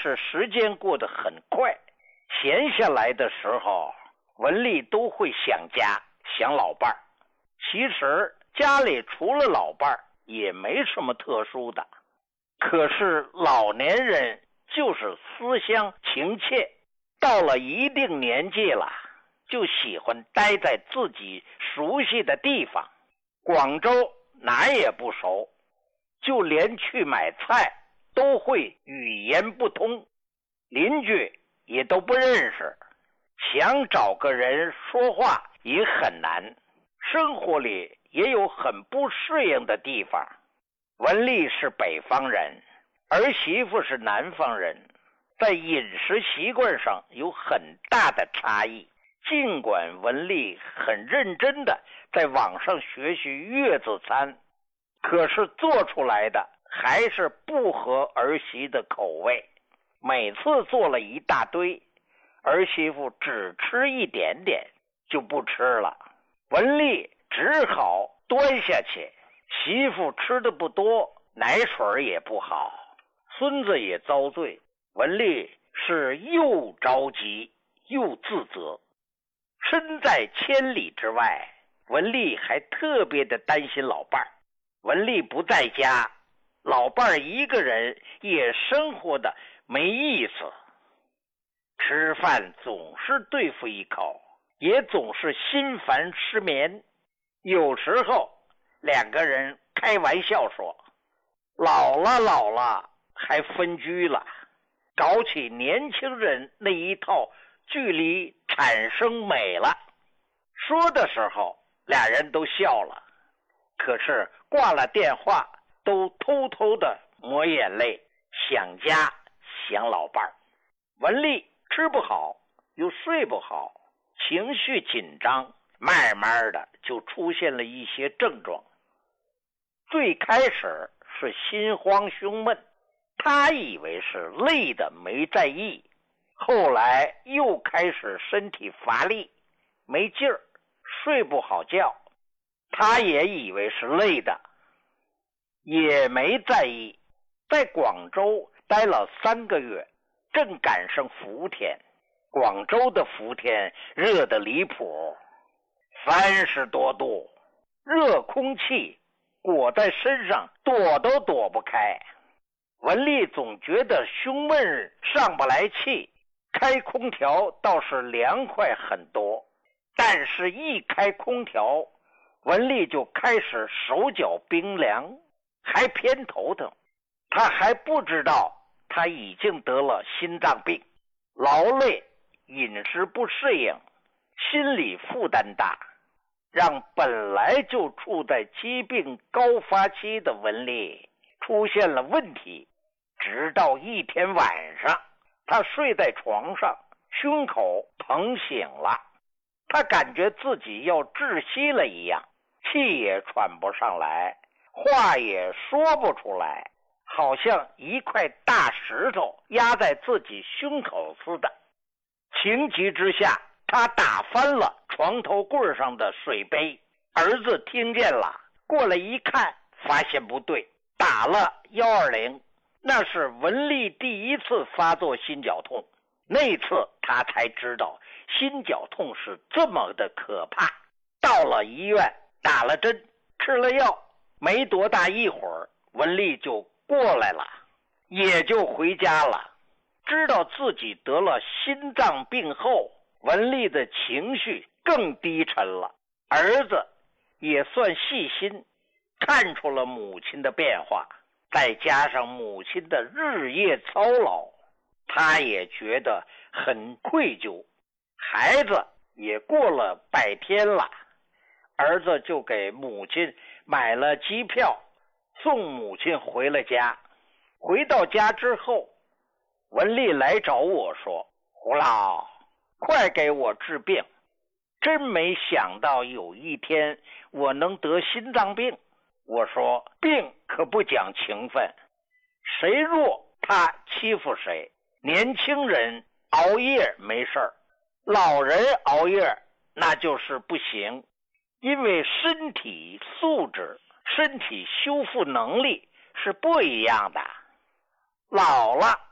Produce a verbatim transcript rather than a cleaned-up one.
是时间过得很快，闲下来的时候，文丽都会想家，想老伴儿。其实家里除了老伴儿也没什么特殊的，可是老年人就是思乡情切，到了一定年纪了，就喜欢待在自己熟悉的地方。广州哪也不熟，就连去买菜都会语言不通，邻居也都不认识，想找个人说话也很难，生活里也有很不适应的地方。文丽是北方人，儿媳妇是南方人，在饮食习惯上有很大的差异。尽管文丽很认真的在网上学习粤子餐，可是做出来的还是不合儿媳的口味。每次做了一大堆，儿媳妇只吃一点点就不吃了，文丽只好端下去。媳妇吃的不多，奶水也不好，孙子也遭罪，文丽是又着急又自责。身在千里之外，文丽还特别的担心老伴儿。文丽不在家，老伴儿一个人也生活的没意思，吃饭总是对付一口，也总是心烦失眠。有时候两个人开玩笑说，老了老了还分居了，搞起年轻人那一套距离产生美了。说的时候俩人都笑了，可是挂了电话都偷偷的抹眼泪，想家想老伴儿。文丽吃不好又睡不好，情绪紧张，慢慢的就出现了一些症状。最开始是心慌胸闷，他以为是累的没在意，后来又开始身体乏力没劲儿，睡不好觉，他也以为是累的，也没在意。在广州待了三个月，正赶上伏天，广州的伏天热得离谱，三十多度，热空气裹在身上躲都躲不开。文丽总觉得胸闷上不来气，开空调倒是凉快很多，但是一开空调，文丽就开始手脚冰凉，还偏头疼。她还不知道她已经得了心脏病，劳累，饮食不适应，心理负担大，让本来就处在疾病高发期的文丽出现了问题。直到一天晚上，她睡在床上，胸口疼醒了，她感觉自己要窒息了一样，气也喘不上来，话也说不出来，好像一块大石头压在自己胸口似的。情急之下，他打翻了床头柜上的水杯，儿子听见了，过来一看，发现不对，打了一二零。那是文丽第一次发作心绞痛，那次他才知道心绞痛是这么的可怕。到了医院，打了针，吃了药，没多大一会儿，文丽就过来了，也就回家了。知道自己得了心脏病后，文丽的情绪更低沉了。儿子也算细心，看出了母亲的变化，再加上母亲的日夜操劳，他也觉得很愧疚。孩子也过了百天了，儿子就给母亲买了机票，送母亲回了家。回到家之后，文丽来找我说，胡老，快给我治病，真没想到有一天我能得心脏病。我说，病可不讲情分，谁弱他欺负谁，年轻人熬夜没事儿，老人熬夜那就是不行，因为身体素质、身体修复能力是不一样的。老了